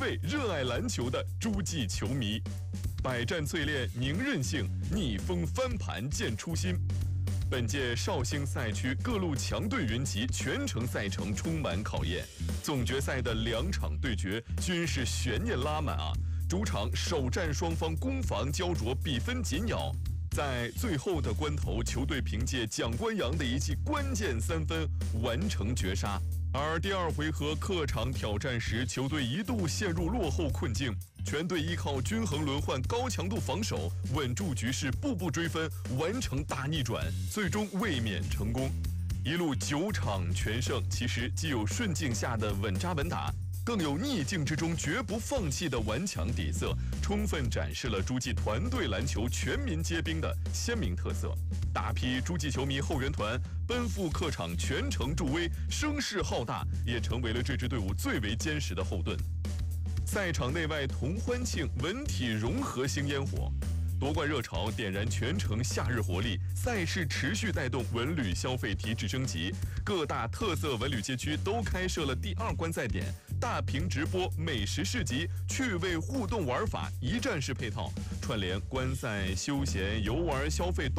位热爱篮球的诸暨球迷。百战淬炼凝韧性，逆风翻盘见初心。本届绍兴赛区各路强队云集，全程赛程充满考验。总决赛的2场对决均是悬念拉满啊！主场首战双方攻防焦灼，比分紧咬。在最后的关头，球队凭借蒋观阳的一记关键3分完成绝杀。而第2回合客场挑战时，球队一度陷入落后困境，全队依靠均衡轮换、高强度防守，稳住局势，步步追分，完成大逆转，最终卫冕成功。一路9场全胜，其实既有顺境下的稳扎稳打，更有逆境之中绝不放弃的顽强底色，充分展示了诸暨团队篮球全民皆兵的鲜明特色。大批诸暨球迷后援团奔赴客场，全程助威，声势浩大，也成为了这支队伍最为坚实的后盾。赛场内外同欢庆，文体融合新烟火。夺冠热潮点燃全城夏日活力，赛事持续带动文旅消费提质升级。各大特色文旅街区都开设了第2观赛点，大屏直播、美食市集、趣味互动玩法一站式配套，串联观赛、休闲、游玩、消费